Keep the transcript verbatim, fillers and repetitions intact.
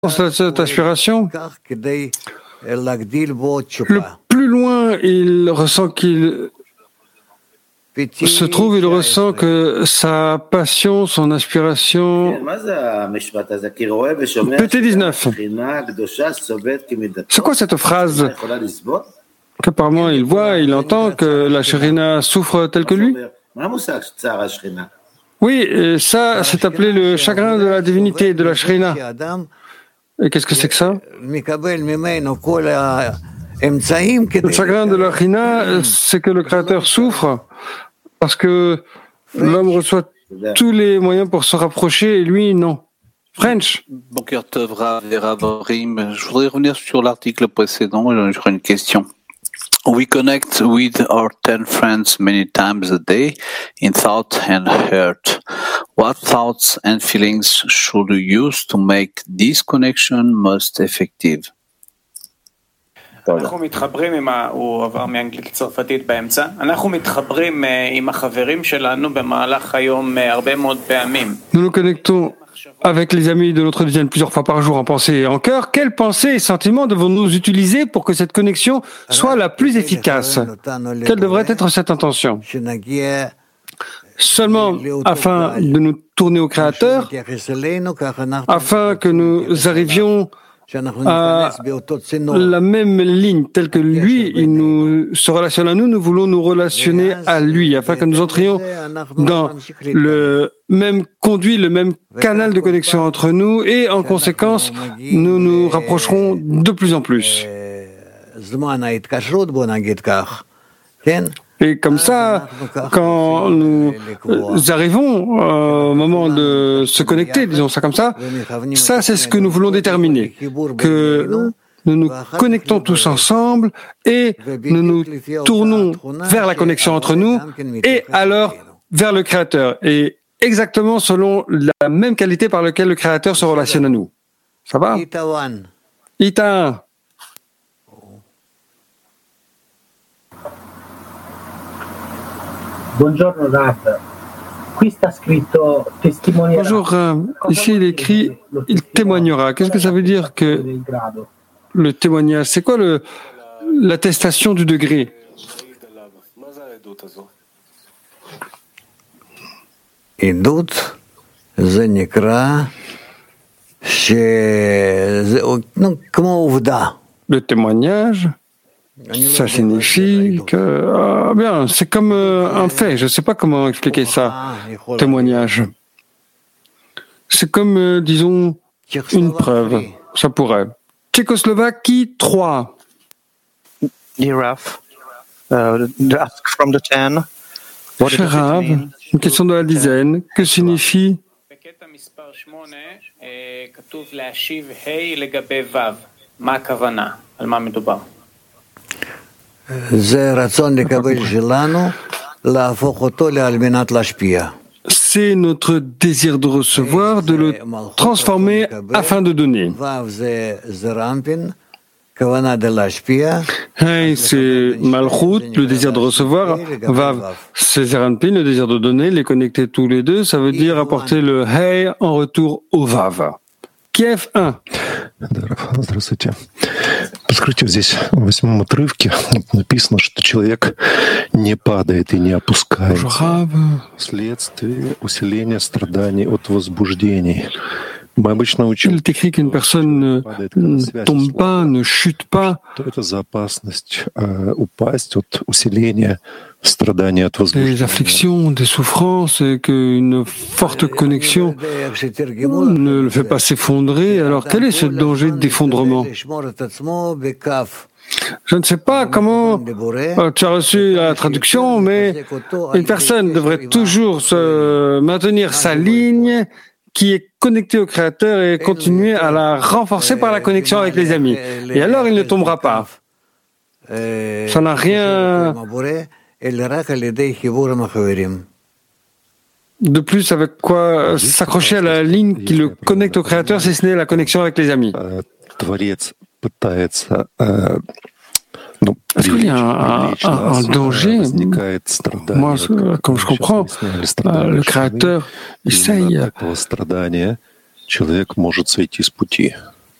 cette aspiration, le plus loin il ressent qu'il se trouve, il ressent que sa passion, son aspiration... P T dix-neuf. C'est quoi cette phrase qu'apparemment il voit, il entend que la Shérina souffre tel que lui? Oui, et ça, c'est appelé le chagrin de la divinité, de la Shérina. Et qu'est-ce que c'est que ça? Le chagrin de la Shérina, c'est que le Créateur souffre parce que l'homme reçoit tous les moyens pour se rapprocher et lui, non. French. Boker Tov, Rav et Rav Orim. Je voudrais revenir sur l'article précédent, j'aurais une question. We connect with our ten friends many times a day in thought and heart. What thoughts and feelings should we use to make this connection most effective? אנחנו מתחברים עם ה... הוא עבר מאנגלית לצרפתית באמצע. אנחנו מתחברים עם החברים שלנו במהלך היום הרבה מאוד פעמים. Nous nous connectons avec les amis de notre dizaine plusieurs fois par jour en pensée et en cœur. Quelles pensées et sentiments devons-nous utiliser pour que cette connexion soit la plus efficace? Quelle devrait être cette intention? Seulement afin de nous tourner au Créateur, afin que nous arrivions à la même ligne, telle que lui, il nous se relationne à nous, nous voulons nous relationner à lui, afin que nous entrions dans le même conduit, le même canal de connexion entre nous, et en conséquence, nous nous rapprocherons de plus en plus. Et comme ça, quand nous arrivons au moment de se connecter, disons ça comme ça, ça c'est ce que nous voulons déterminer, que nous nous connectons tous ensemble et nous nous tournons vers la connexion entre nous et alors vers le Créateur, et exactement selon la même qualité par laquelle le Créateur se relationne à nous. Ça va? Ita un. Bonjour, euh, ici il écrit « il témoignera ». Qu'est-ce que ça veut dire que le témoignage? C'est quoi le, l'attestation du degré? Le témoignage, ça signifie que, ah bien, c'est comme euh, un fait, je ne sais pas comment expliquer ça, témoignage. C'est comme, euh, disons, une preuve, ça pourrait. Tchécoslovaquie trois. Rav, uh, ask from the ten. Cher Rav, une question de la dizaine, que signifie c'est notre désir de recevoir, de le transformer afin de donner. Hey, c'est Malchut, le désir de recevoir. Vav, c'est Zeranpin, le désir de donner. Les connecter tous les deux, ça veut dire apporter le Hey en retour au Vav. Kiev un. Здравствуйте. Подскажите, здесь в восьмом отрывке написано, что человек не падает и не опускается вследствие усиления страданий от возбуждений. Il est écrit qu'une personne ne tombe pas, ne chute pas. Des afflictions, des souffrances, et qu'une forte connexion ne le fait pas s'effondrer. Alors quel est ce danger d'effondrement? Je ne sais pas comment euh, tu as reçu la traduction, mais une personne devrait toujours se maintenir sa ligne qui est connecté au Créateur et continuer à la renforcer par la connexion avec les amis. Et alors, il ne tombera pas. Ça n'a rien de plus avec quoi s'accrocher à la ligne qui le connecte au Créateur, si ce n'est la connexion avec les amis. Est-ce qu'il y a un, un, un danger? Moi, comme je comprends, le Créateur essaye